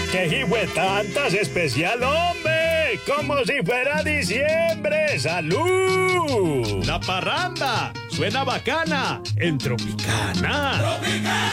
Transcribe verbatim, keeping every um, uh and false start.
qué tantas especial, hombre. Como si fuera diciembre. ¡Salud! La parranda suena bacana en Tropicana. ¡Tropicana!